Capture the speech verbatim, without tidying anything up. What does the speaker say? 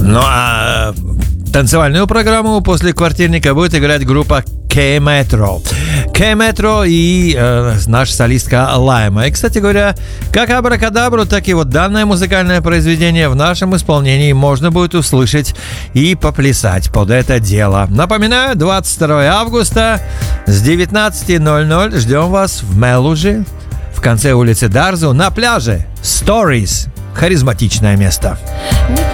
Ну а танцевальную программу после «Квартирника» будет играть группа K-Metro. K-Metro и э, наша солистка Лайма. И, кстати говоря, как Абракадабру, так и вот данное музыкальное произведение в нашем исполнении можно будет услышать и поплясать под это дело. Напоминаю, двадцать второго августа с девятнадцати ноль-ноль ждем вас в Мелуже, в конце улицы Дарзу, на пляже Stories. Харизматичное место.